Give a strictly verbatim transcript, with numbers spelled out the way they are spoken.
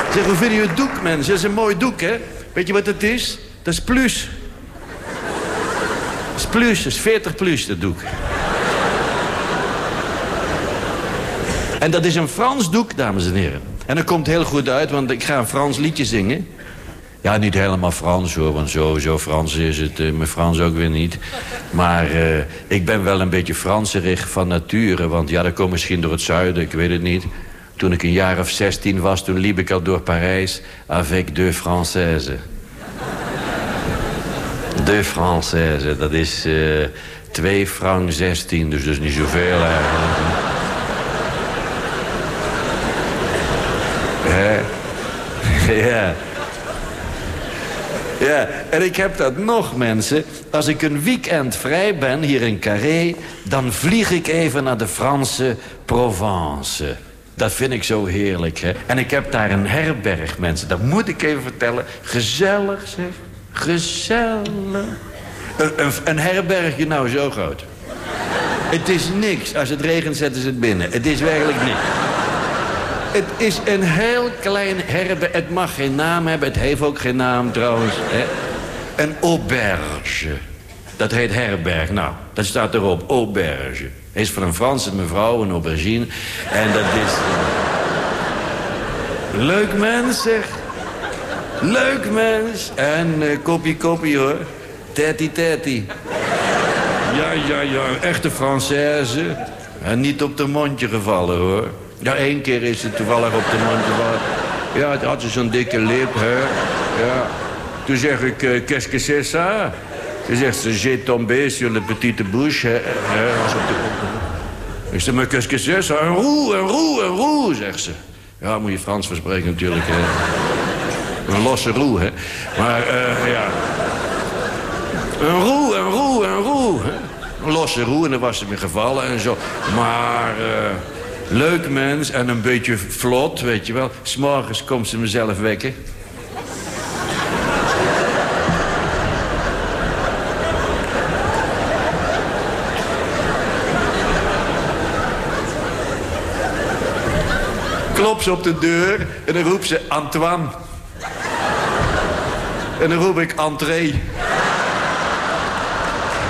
Zeg, hoe vind je het doek, mensen? Dat is een mooi doek, hè? Weet je wat het is? Dat is plus. Dat is plus, dat is veertig plus, dat doek. En dat is een Frans doek, dames en heren. En dat komt heel goed uit, want ik ga een Frans liedje zingen. Ja, niet helemaal Frans, hoor, want zo, zo Frans is het. Uh, mijn Frans ook weer niet. Maar uh, ik ben wel een beetje Franserig van nature. Want ja, dat komt misschien door het zuiden, ik weet het niet. Toen ik een jaar of zestien was, toen liep ik al door Parijs... avec deux Françaises. Deux Françaises, dat is uh, twee frank zestien, dus dat is niet zoveel eigenlijk. Hè? Ja. Ja, en ik heb dat nog, mensen. Als ik een weekend vrij ben, hier in Carré... dan vlieg ik even naar de Franse Provence. Dat vind ik zo heerlijk, hè. En ik heb daar een herberg, mensen. Dat moet ik even vertellen. Gezellig, zeg. Gezellig. Een, een, een herbergje, nou, zo groot. Het is niks. Als het regent, zetten ze het binnen. Het is werkelijk niks. Het is een heel klein herberg. Het mag geen naam hebben. Het heeft ook geen naam, trouwens. Hè? Een auberge. Dat heet herberg. Nou, dat staat erop. Auberge. Hij is van een Franse mevrouw, een aubergine. En dat is... Leuk mens, zeg. Leuk mens. En uh, kopie, kopie, hoor. Tati, tati. Ja, ja, ja. Echte Française. En niet op de mondje gevallen, hoor. Ja, één keer is het toevallig op de mondje gevallen. Ja, het had ze zo'n dikke lip, hè. Ja. Toen zeg ik, uh, qu'est-ce que c'est ça? Toen zegt ze, j'ai tombé sur le petite bouche. Hè. Ik zeg, maar qu'est-ce que c'est ça? Een roe, een roe, een roe, zegt ze. Ja, moet je Frans verspreken natuurlijk, hè. Een losse roe, hè. Maar, uh, ja... Een roe, een roe, een roe, hè. Een losse roe, en dan was ze me gevallen en zo. Maar... Uh, leuk mens en een beetje vlot, weet je wel. 'S Morgens komt ze mezelf wekken. Klopt ze op de deur en dan roept ze Antoine. En dan roep ik entree.